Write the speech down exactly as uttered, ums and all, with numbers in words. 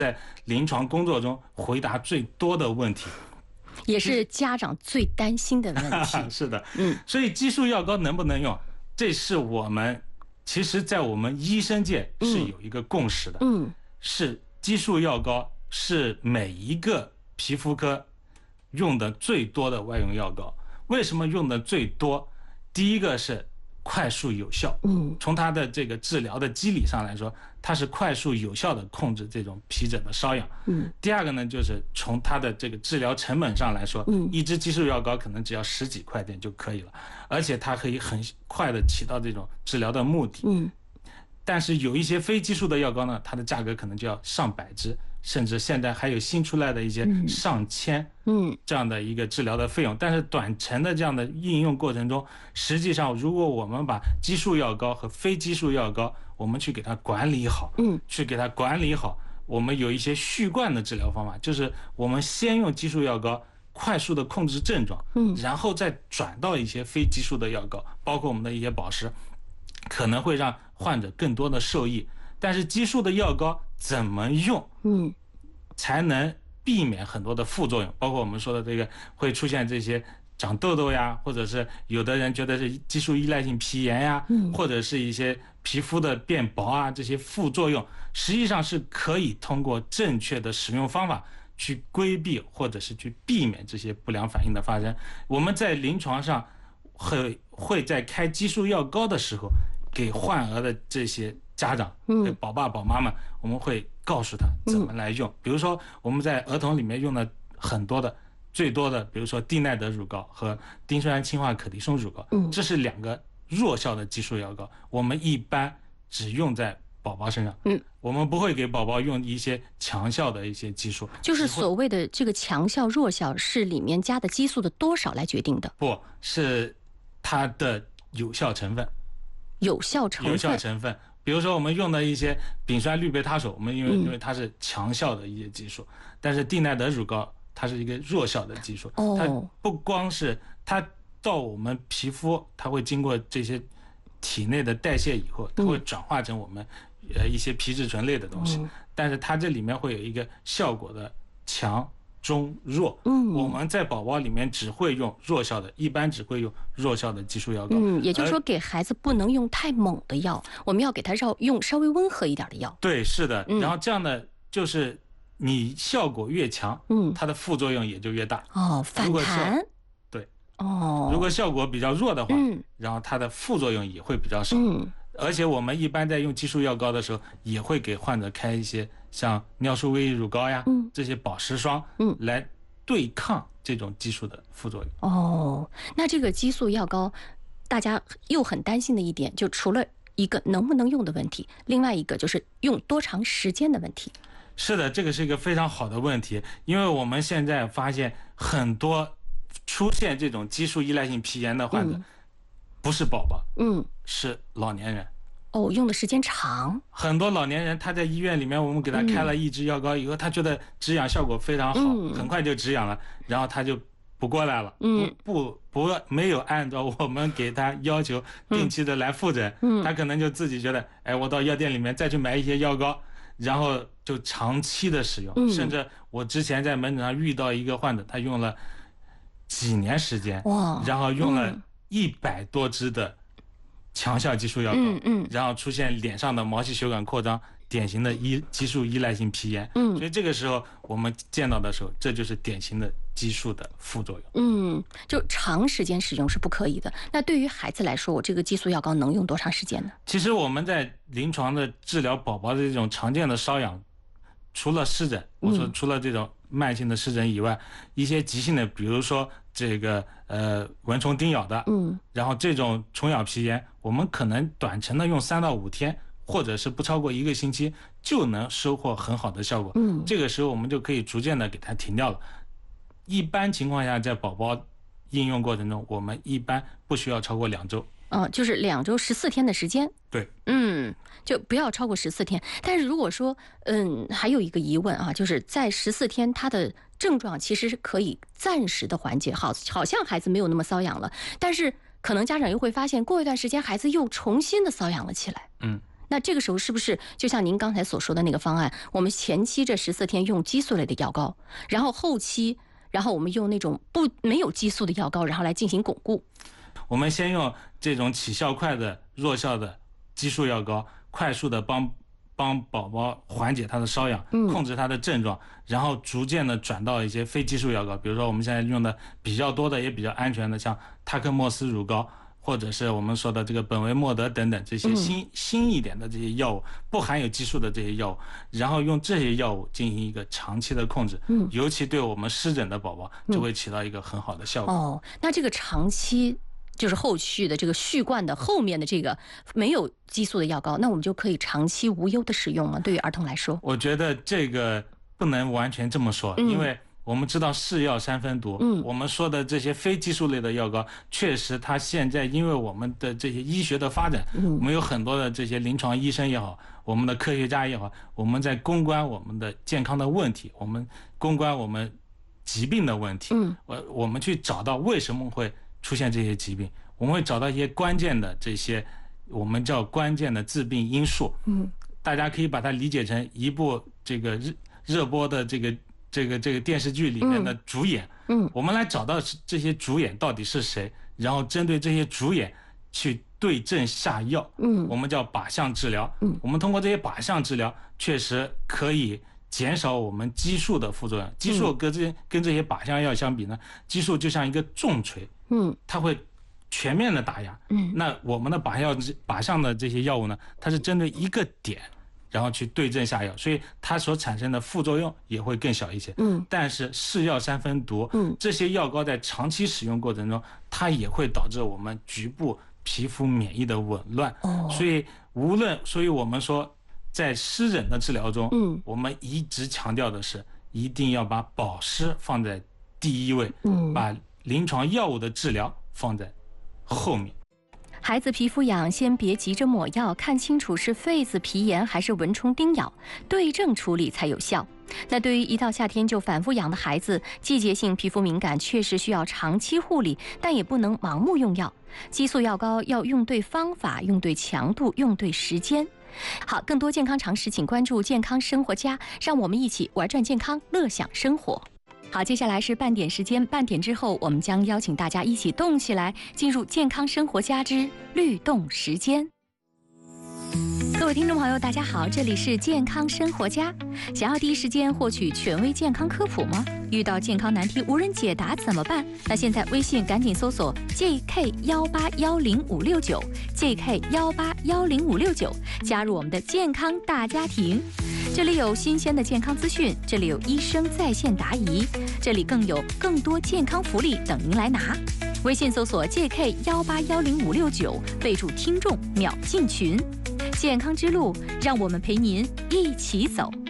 在临床工作中回答最多的问题， 也是家长最担心的问题。 是的， 嗯， 所以激素药膏能不能用，这是我们其实在我们医生界是有一个共识的。 嗯， 是激素药膏是每一个皮肤科用的最多的外用药膏。为什么用的最多？第一个是快速有效， 嗯， 从它的这个治疗的机理上来说，它是快速有效的控制这种皮疹的瘙痒。 嗯， 第二个呢，就是从它的这个治疗成本上来说， 嗯， 一支激素药膏可能只要十几块钱就可以了，而且它可以很快的起到这种治疗的目的。 嗯， 但是有一些非激素的药膏呢，它的价格可能就要上百支，甚至现在还有新出来的一些上千， 嗯， 这样的一个治疗的费用。但是短程的这样的应用过程中，实际上如果我们把激素药膏和非激素药膏，我们去给它管理好， 嗯， 去给它管理好，我们有一些序贯的治疗方法，就是我们先用激素药膏快速的控制症状， 嗯， 然后再转到一些非激素的药膏，包括我们的一些保湿，可能会让患者更多的受益。但是激素的药膏怎么用， 嗯， 才能避免很多的副作用，包括我们说的这个会出现这些长痘痘呀，或者是有的人觉得是激素依赖性皮炎呀， 嗯， 或者是一些皮肤的变薄啊，这些副作用实际上是可以通过正确的使用方法去规避或者是去避免这些不良反应的发生。我们在临床上会会在开激素药膏的时候，给患儿的这些家长、给宝爸宝妈们，我们会告诉他怎么来用。比如说我们在儿童里面用的很多的、最多的，比如说地奈德乳膏和丁酸胺氢化可的松乳膏，这是两个弱效的激素药膏，我们一般只用在宝宝身上，嗯，我们不会给宝宝用一些强效的一些激素。 就是所谓的这个强效弱效是里面加的激素的多少来决定的？ 不是它的有效成分。 有效成分， 有效成分，比如说我们用的一些丙酸氯贝他手，我们因为、嗯、因为它是强效的一些激素，但是地奈德乳膏它是一个弱效的激素， 哦、 它不光是它到我们皮肤，它会经过这些体内的代谢以后，它会转化成我们、嗯、呃一些皮质醇类的东西、嗯，但是它这里面会有一个效果的强。中弱， 嗯， 我们在宝宝里面只会用弱效的，一般只会用弱效的激素药膏。 嗯，也就是说，给孩子不能用太猛的药，我们要给他让用稍微温和一点的药。 对，是的。嗯、然后这样的就是你效果越强，嗯，它的副作用也就越大。 哦，反弹。 对。 哦。 如果效果比较弱的话， 嗯， 然后它的副作用也会比较少。 嗯。 而且我们一般在用激素药膏的时候，也会给患者开一些像尿素维 E 乳膏呀、嗯，这些保湿霜，嗯，来对抗这种激素的副作用。 哦，那这个激素药膏，大家又很担心的一点，就除了一个能不能用的问题，另外一个就是用多长时间的问题。 是的，这个是一个非常好的问题，因为我们现在发现很多出现这种激素依赖性皮炎的患者。嗯，不是宝宝， 嗯， 是老年人。 哦，用的时间长。 很多老年人他在医院里面，我们给他开了一支药膏以后，嗯、他觉得止痒效果非常好、嗯，很快就止痒了，然后他就不过来了，嗯，不不不没有按照我们给他要求定期的来复诊，嗯，他可能就自己觉得，哎，我到药店里面再去买一些药膏，然后就长期的使用，嗯、甚至我之前在门诊上遇到一个患者，他用了几年时间， 哇， 然后用了、嗯。一百多支的强效激素药膏， 嗯嗯， 然后出现脸上的毛细血管扩张，典型的依激素依赖性皮炎，嗯，所以这个时候我们见到的时候，这就是典型的激素的副作用。 嗯，就长时间使用是不可以的。那对于孩子来说，我这个激素药膏能用多长时间呢？ 其实我们在临床的治疗宝宝的这种常见的瘙痒，除了湿疹，我说除了这种慢性的湿疹以外，嗯、一些急性的，比如说这个呃蚊虫叮咬的，嗯，然后这种虫咬皮炎，我们可能短程的用三到五天，或者是不超过一个星期，就能收获很好的效果。嗯，这个时候我们就可以逐渐的给它停掉了。一般情况下，在宝宝应用过程中，我们一般不需要超过两周。 哦，就是两周十四天的时间。 对， 嗯，就不要超过十四天。但是如果说，嗯，还有一个疑问啊，就是在十四天，它的症状其实是可以暂时的缓解，好，好像孩子没有那么瘙痒了，但是可能家长又会发现，过一段时间孩子又重新的瘙痒了起来。 嗯， 那这个时候是不是就像您刚才所说的那个方案，我们前期这十四天用激素类的药膏，然后后期，然后我们用那种不没有激素的药膏，然后来进行巩固。 我们先用这种起效快的弱效的激素药膏，快速的帮帮宝宝缓解他的瘙痒，控制他的症状，然后逐渐的转到一些非激素药膏，比如说我们现在用的比较多的也比较安全的，像他克莫司乳膏，或者是我们说的这个本维莫德等等这些新、嗯、新一点的这些药物，不含有激素的这些药物，然后用这些药物进行一个长期的控制，嗯，尤其对我们湿疹的宝宝就会起到一个很好的效果。 嗯、哦，那这个长期就是后续的这个续贯的后面的这个没有激素的药膏，那我们就可以长期无忧的使用吗？对于儿童来说， 我觉得这个不能完全这么说，嗯、因为我们知道是药三分毒，嗯，我们说的这些非激素类的药膏，确实它现在因为我们的这些医学的发展，嗯，我们有很多的这些临床医生也好，我们的科学家也好，我们在公关我们的健康的问题，我们公关我们疾病的问题，嗯，我我们去找到为什么会出现这些疾病，我们会找到一些关键的这些我们叫关键的致病因素，嗯，大家可以把它理解成一部这个热热播的这个这个这个电视剧里面的主演，嗯，我们来找到这些主演到底是谁，然后针对这些主演去对症下药，嗯，我们叫靶向治疗，嗯，我们通过这些靶向治疗，确实可以减少我们激素的副作用。激素跟这跟这些靶向药相比呢，激素就像一个重锤，嗯，它会全面的打压，嗯，那我们的靶药靶向的这些药物呢，它是针对一个点，然后去对症下药，所以它所产生的副作用也会更小一些。嗯，但是是药三分毒，嗯，这些药膏在长期使用过程中，它也会导致我们局部皮肤免疫的紊乱。哦，所以无论，所以我们说，在湿疹的治疗中，嗯，我们一直强调的是，一定要把保湿放在第一位，嗯，把临床药物的治疗放在后面。 孩子皮肤痒，先别急着抹药，看清楚是痱子、皮炎还是蚊虫叮咬，对症处理才有效。那对于一到夏天就反复痒的孩子，季节性皮肤敏感确实需要长期护理，但也不能盲目用药。激素药膏要用对方法，用对强度，用对时间。好，更多健康常识，请关注健康生活家，让我们一起玩转健康，乐享生活。好，接下来是半点时间，半点之后我们将邀请大家一起动起来，进入健康生活家之律动时间。各位听众朋友，大家好，这里是健康生活家。想要第一时间获取权威健康科普吗？遇到健康难题无人解答怎么办？那现在微信赶紧搜索 J K 一八一零五六九 J K 一八一零五六九，加入我们的健康大家庭。这里有新鲜的健康资讯，这里有医生在线答疑，这里更有更多健康福利等您来拿。微信搜索 J K 一八一零五六九，备注听众秒进群。健康之路，让我们陪您一起走。